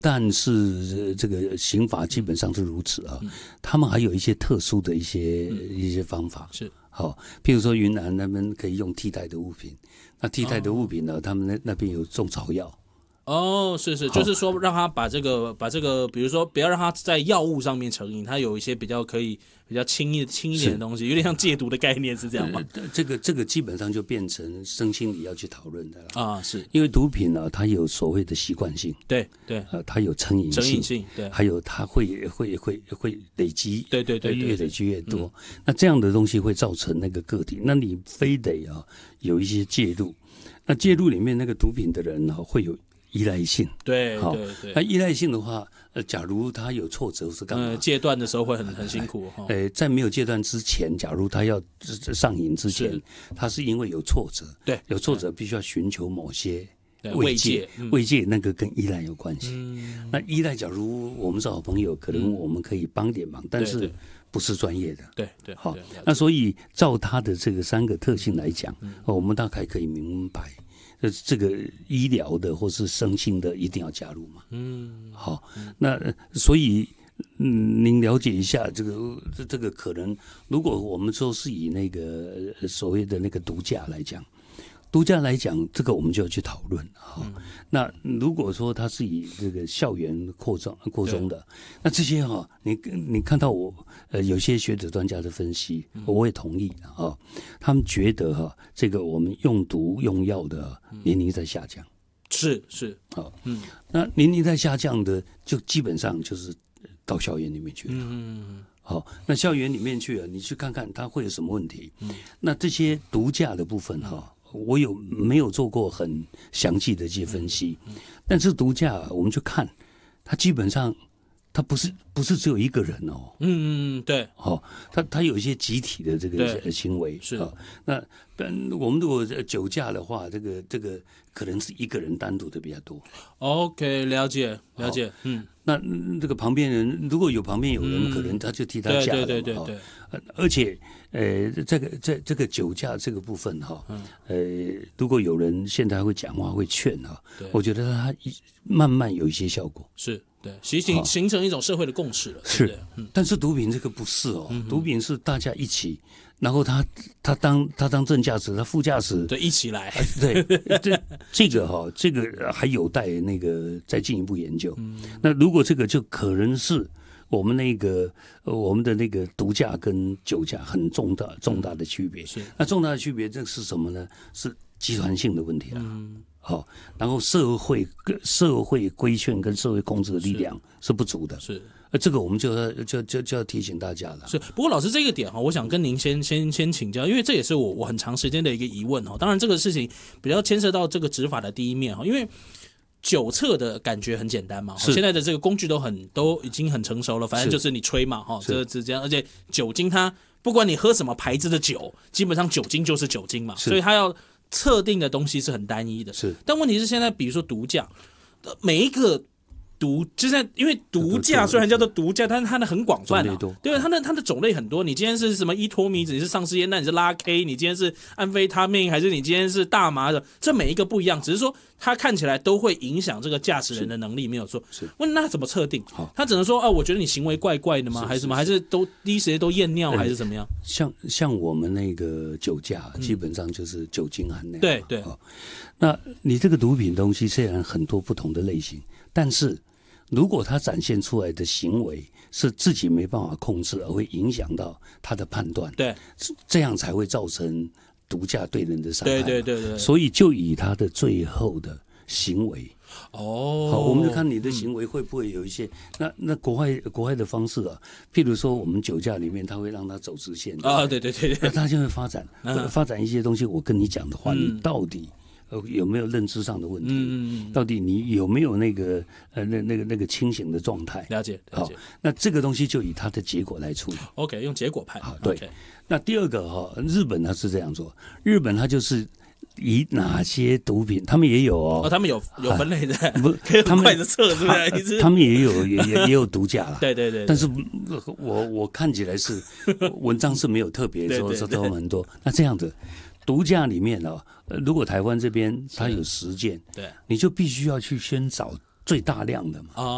但是这个刑法基本上是如此啊，他们还有一些特殊的一些方法。 是好，譬如说云南那边可以用替代的物品，那替代的物品呢，他们那边有种草药。 哦，是，就是说让他把这个，比如说不要让他在药物上面成瘾，他有一些比较轻一点的东西，有点像戒毒的概念，是这样吗？ 这个基本上就变成身心理要去讨论的了啊，是因为毒品呢，它有所谓的习惯性， 对， 它有成瘾性， 对， 还有它会累积， 对， 越累积越多，那这样的东西会造成那个个体，那你非得有一些介入，那介入里面那个毒品的人会有依赖性， 对， 那依赖性的话，假如他有挫折是干嘛？ 戒断的时候会很辛苦。 在没有戒断之前，假如他要上瘾之前，他是因为有挫折， 对， 有挫折必须要寻求某些慰藉， 那个跟依赖有关系。那依赖，假如我们是好朋友，可能我们可以帮点忙，但是不是专业的。 对， 好，那所以照他的这个3个特性来讲，我们大概可以明白。这个医疗的或是生性的一定要加入嘛？好，那所以您了解一下这个可能，如果我们说是以那个所谓的那个毒驾来讲，这个我们就要去讨论哈。那如果说它是以这个校园扩充的，那这些哈，你看到我有些学者专家的分析，我也同意啊。他们觉得哈，这个我们用毒用药的年龄在下降， 是好，那年龄在下降的，就基本上就是到校园里面去了。好，那校园里面去了，你去看看它会有什么问题。那这些毒驾的部分哈。我没有做过很详细的一些分析，但是毒驾我们去看，它基本上它不是只有一个人哦， 对， 它有一些集体的这个行为是那我们如果酒驾的话，这个可能是一个人单独的比较多。 OK， 了解， 那这个旁边人如果旁边有人，可能他就替他驾了， 对， 而且这个酒驾这个部分哈，如果有人现在会讲话会劝哈，我觉得他慢慢有一些效果， 是对形成一种社会的共识了， 是，但是毒品这个不是哦，毒品是大家一起。然后他当正驾驶，他副驾驶对一起来， 对这个还有待那个再进一步研究。那如果这个就可能是我们的那个毒驾跟酒驾很重大的区别。那重大的区别这是什么呢？是集团性的问题了。好，然后社会规劝跟社会控制的力量是不足的。 是。 这个我们就要提醒大家了。 是，不过老师这个点哈，我想跟您先请教，因为这也是我很长时间的一个疑问哈。当然这个事情比较牵涉到这个执法的第一面哈，因为酒测的感觉很简单嘛，现在的这个工具都已经很成熟了，反正就是你吹嘛哈，这样，而且酒精它不管你喝什么牌子的酒，基本上酒精就是酒精嘛，所以它要测定的东西是很单一的。 是， 但问题是现在比如说毒驾，每一个就是因为毒驾虽然叫做毒驾，但是它的很广泛对吧？它的种类很多。你今天是什么依托米子，你是丧尸烟，那你是拉 K， 你今天是安非他命，还是你今天是大麻的？这每一个不一样，只是说它看起来都会影响这个驾驶人的能力，没有错。问那怎么测定？他只能说我觉得你行为怪怪的吗？还是什么？还是都第一时间都验尿，还是怎么样？ 像我们那个酒驾，基本上就是酒精含量。 对。 那你这个毒品东西虽然很多不同的类型，但是如果他展现出来的行为是自己没办法控制，而会影响到他的判断， 对， 这样才会造成毒驾对人的伤害。 对。 所以就以他的最后的行为，好，我们就看你的行为会不会有一些。那国外的方式啊，譬如说我们酒驾里面，他会让他走直线对， 那他就会发展一些东西。我跟你讲的话，你到底有没有认知上的问题？到底你有没有那个那个清醒的状态？ 了解。 好，那这个东西就以它的结果来处理。 OK， 用结果派。 对。那第二个日本他是这样做，日本他就是以哪些毒品，他们也有他们有分类的，不，可以很快的测出来。 他们也有毒驾啦。 对。 但是我看起来是文章是没有特别说他们很多。那这样子。毒驾里面如果台湾这边它有10件，对，你就必须要去先找最大量的嘛。